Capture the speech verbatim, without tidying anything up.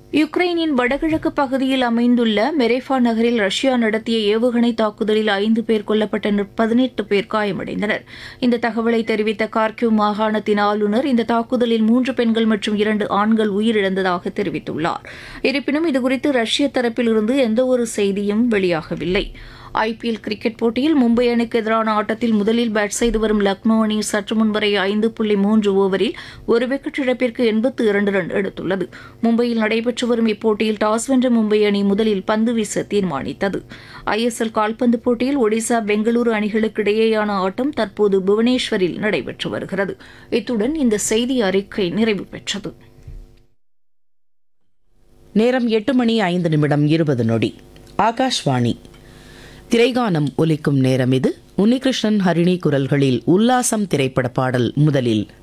யுக்ரைனின் வடகிழக்கு பகுதியில் அமைந்துள்ள மெரேஃபா நகரில் ரஷ்யா நடத்திய ஏவுகணை தாக்குதலில் ஐந்து பேர் கொல்லப்பட்ட பதினெட்டு பேர் காயமடைந்தனர். இந்த தகவலை தெரிவித்த கார்கிவ் மாகாணத்தின் ஆளுநர் இந்த தாக்குதலில் மூன்று பெண்கள் மற்றும் இரண்டு ஆண்கள் உயிரிழந்ததாக தெரிவித்துள்ளார். இருப்பினும் இதுகுறித்து ரஷ்ய தரப்பிலிருந்து எந்தவொரு செய்தியும் வெளியாகவில்லை. ஐபிஎல் கிரிக்கெட் போட்டியில் மும்பை அணிக்கு எதிரான ஆட்டத்தில் முதலில் பேட் செய்து வரும் லக்னோ அணி சற்று முன்வரை ஐந்து புள்ளி மூன்று ஓவரில் ஒரு விக்கெட் இழப்பிற்கு எண்பத்து இரண்டு ரன் எடுத்துள்ளது. மும்பையில் நடைபெற்று வரும் இப்போட்டியில் டாஸ் வென்ற மும்பை அணி முதலில் பந்து வீச தீர்மானித்தது. ஐஎஸ்எல் கால்பந்து போட்டியில் ஒடிசா பெங்களூரு அணிகளுக்கு இடையேயான ஆட்டம் தற்போது புவனேஸ்வரில் நடைபெற்று வருகிறது. இத்துடன் இந்த செய்தி அறிக்கை நிறைவு பெற்றது. நேரம் எட்டு மணி ஐந்து நிமிடம் இருபது நொடி. ஆகாஷ்வாணி. திரைகானம் ஒலிக்கும் நேரம் இது. உன்னிகிருஷ்ணன், ஹரிணி குரல்களில் உல்லாசம் திரைப்பட பாடல் முதலில்